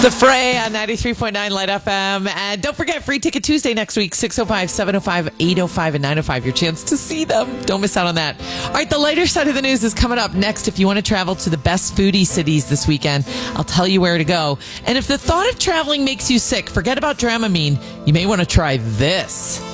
The Fray on 93.9 Light FM. And don't forget, Free Ticket Tuesday next week, 6:05, 7:05, 8:05, and 9:05. Your chance to see them. Don't miss out on that. All right, the lighter side of the news is coming up next. If you want to travel to the best foodie cities this weekend, I'll tell you where to go. And if the thought of traveling makes you sick, forget about Dramamine. You may want to try this.